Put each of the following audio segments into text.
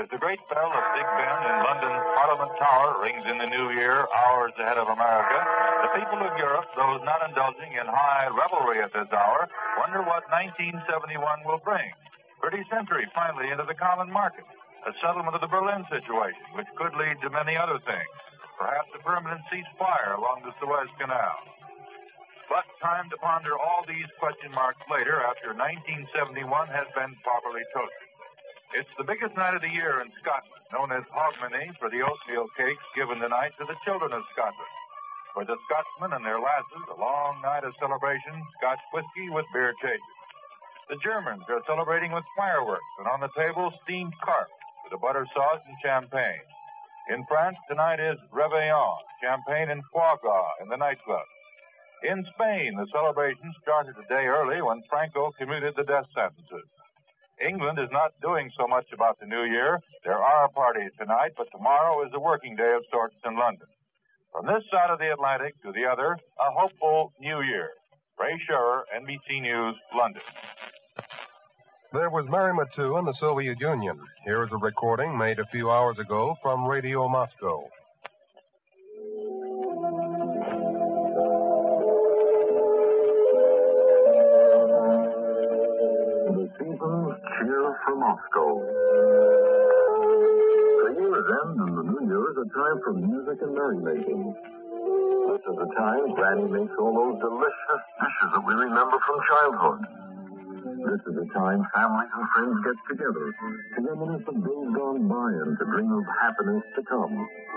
As the great bell of Big Ben in London's Parliament Tower rings in the new year, hours ahead of America, the people of Europe, those not indulging in high revelry at this hour, wonder what 1971 will bring. Pretty century finally into the common market. A settlement of the Berlin situation, which could lead to many other things. Perhaps a permanent ceasefire along the Suez Canal. But time to ponder all these question marks later after 1971 has been properly toasted. It's the biggest night of the year in Scotland, known as Hogmanay for the oatmeal cakes given tonight to the children of Scotland. For the Scotsmen and their lasses, a long night of celebration, Scotch whiskey with beer chases. The Germans are celebrating with fireworks, and on the table, steamed carp with a butter sauce and champagne. In France, tonight is Réveillon, champagne and foie gras in the nightclub. In Spain, the celebration started a day early when Franco commuted the death sentences. England is not doing so much about the new year. There are parties tonight, but tomorrow is a working day of sorts in London. From this side of the Atlantic to the other, a hopeful new year. Ray Scherer, NBC News, London. There was Mary Mathieu in the Soviet Union. Here is a recording made a few hours ago from Radio Moscow. Cheer from Moscow. The year's end and the new year is a time for music and merrymaking. This is the time Granny makes all those delicious dishes that we remember from childhood. This is the time families and friends get together to reminisce of days gone by and to dream of happiness to come.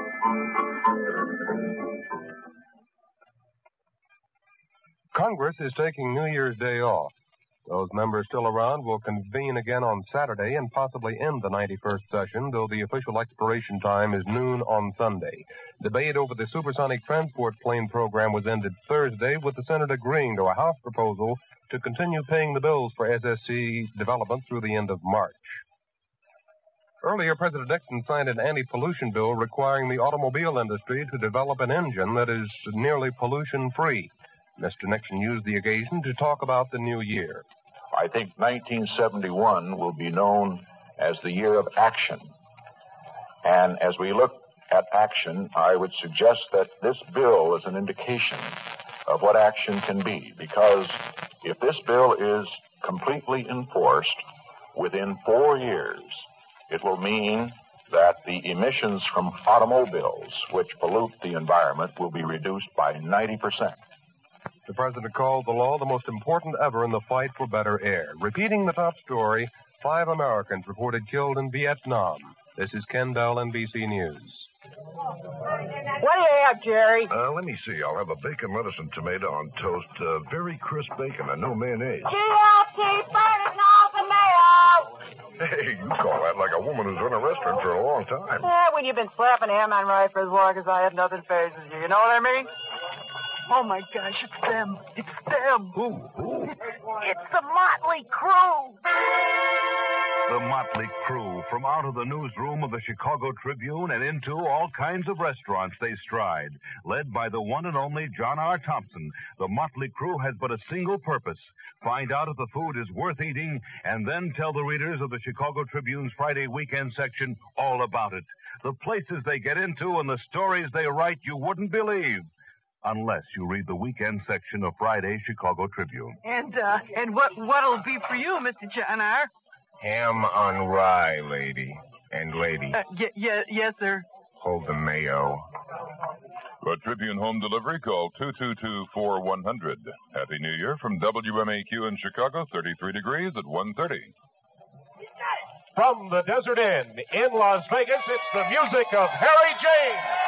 Congress is taking New Year's Day off. Those members still around will convene again on Saturday and possibly end the 91st session, though the official expiration time is noon on Sunday. Debate over the supersonic transport plane program was ended Thursday, with the Senate agreeing to a House proposal to continue paying the bills for SSC development through the end of March. Earlier, President Nixon signed an anti-pollution bill requiring the automobile industry to develop an engine that is nearly pollution-free. Mr. Nixon used the occasion to talk about the new year. I think 1971 will be known as the year of action. And as we look at action, I would suggest that this bill is an indication of what action can be. Because if this bill is completely enforced within 4 years, it will mean that the emissions from automobiles, which pollute the environment, will be reduced by 90%. The president called the law the most important ever in the fight for better air. Repeating the top story, 5 Americans reported killed in Vietnam. This is Ken Bell, NBC News. What do you have, Jerry? Let me see. I'll have a bacon, lettuce, and tomato on toast. Very crisp bacon and no mayonnaise. GLT, burn off the mayo! Hey, you call that like a woman who's run a restaurant for a long time. Yeah, when you've been slapping ham on right for as long as I have, nothing phases you. You know what I mean? Oh, my gosh, it's them. It's them. Who? It's the Motley Crue. The Motley Crue. From out of the newsroom of the Chicago Tribune and into all kinds of restaurants they stride. Led by the one and only John R. Thompson, the Motley Crue has but a single purpose. Find out if the food is worth eating and then tell the readers of the Chicago Tribune's Friday weekend section all about it. The places they get into and the stories they write you wouldn't believe. Unless you read the weekend section of Friday's Chicago Tribune. And what'll be for you, Mr. John R.? Ham on rye, lady. And lady. Yes, sir. Hold the mayo. For Tribune home delivery, call 222-4100. Happy New Year from WMAQ in Chicago, 33 degrees at 1:30. From the Desert Inn in Las Vegas, it's the music of Harry James.